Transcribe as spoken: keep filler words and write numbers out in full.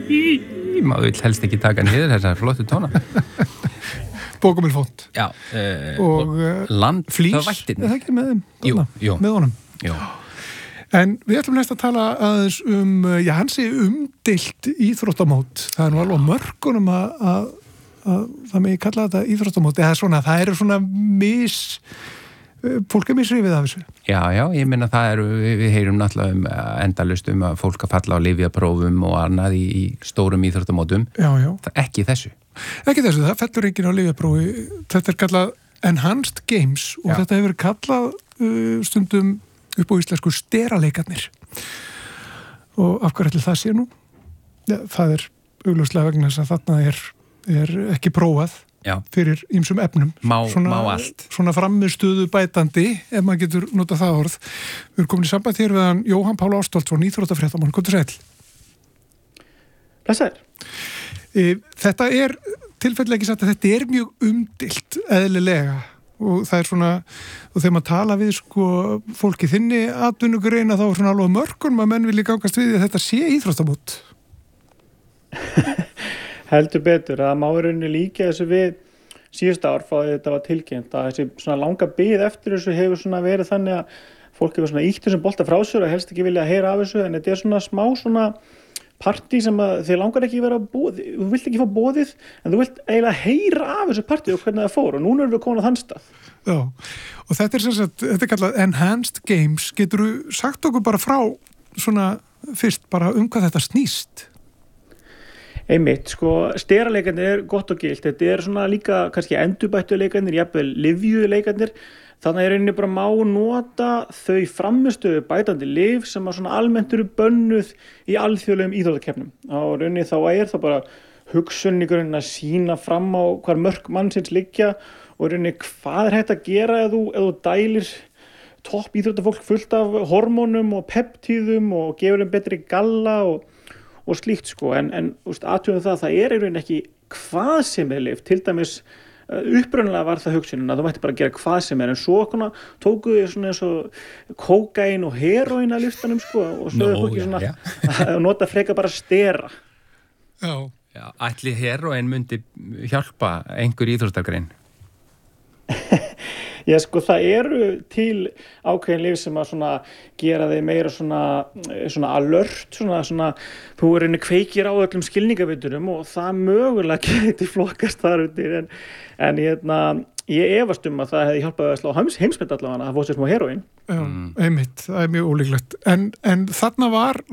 maður vill helst ekki taka niður þessar flottu tóna. Bókamilfont. Já. Uh, og uh, Landflís. Er það ekki með þeim? Jú, jú. Með honum. Jú. En við ætlum næst að tala aðeins um, já, hans er umdeilt íþróttamót. Það er nú alveg mörgunum að, að, að það megi kalla þetta íþróttamót. Eða svona, það eru svona mis... fólk er misrifið af þessu. Já, já, ég minna það eru, við heyrum náttúrulega um endalust um að fólk að falla á lyfjaprófum og annað í, í stórum íþróttamótum. Já, já. Ekki þessu. Ekki þessu, það fellur enginn á lyfjaprófi. Þetta er kallað Enhanced Games og já. Þetta hefur kallað uh, stundum upp á íslensku steraleikarnir. Og af hverju ætli það sé nú? Ja, það er augljóslega vegna þess að þarna er, er ekki prófað. Já. Fyrir ýmsum efnum má, svona, má allt svona frammistuðu bætandi ef maður getur notað það orð. Við erum komin í samband hér við hann Jóhann Páll Ástvaldsson, íþróttafréttamann. Komdu sæll. Blessaður. Þetta er tilfellega ekki sagt að þetta er mjög umdeilt eðlilega og það er svona, og þegar maður tala við sko fólki þinni atvinnugreina þá er svona alveg mörgum að menn vilja gangast við að þetta sé íþróttamót. Heldur betur að má í rauninni líka þessu við síðust ár frá því þetta var tilkynnt að þessi svona langa bið eftir þessu hefur svona verið þannig að fólk hefur svona ítt þessum bolta frá sér og helst ekki vilja að heyra af þessu en þetta er svona smá svona partí sem að þið langar ekki vera bóðið, þú vilt ekki fá bóðið en þú vilt eiginlega heyra af þessu partí og hvernig það fór og núna erum við komin á þann stað. Já, og þetta er sem sagt, þetta er kallað Enhanced Games. Geturðu sagt okkur bara frá svona fyrst bara um hvað þetta snýst? Einmitt, sko, steraleikarnir er gott og gilt. Þetta er svona líka kannski endurbættu leikarnir, jafnvel lyfjuðu leikarnir. Þannig er rauninni bara má nota þau frammistöðu bætandi lyf sem að svona almennt eru bönnuð í alþjóðlegum íþróttakeppnum. Á rauninni þá er það bara hugsun í grunninn að sína fram á hvar mörk mannsins liggja og rauninni hvað er hægt að gera ef þú, ef þú dælir topp íþróttafólk fullt af hormónum og peptíðum og gefur þeim betri galla og og slíkt sko, en, en aðtöðum það að það er í rauninni ekki hvað sem er lyf, til dæmis upprunalega var það hugsunin að þú mætti bara gera hvað sem er, en svo okkurna tókuðu svona eins og kókain og heroín að listanum sko, og svo er fólki svona ja, ja. að nota freka bara stera. Já. Já, ætli heroín myndi hjálpa einhver íþróttagrein? Já, sko, það eru til ákveðin lyf sem að svona gera þig meira svona, svona alert, svona, svona, þú er einnig kveikir á öllum skilningavitunum og það mögulega getur flokkast þar undir, en, en hérna, ég efast um að það hefði hjálpað að slá heims, heimsmynd allavega að fá sér smá heroín. Já, einmitt, það er mjög ólíklegt. En, en þarna var